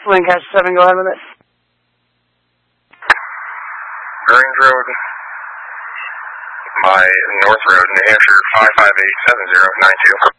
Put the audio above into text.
Lancaster 7, go ahead with it. Grange Road by North Road, New Hampshire 5587092.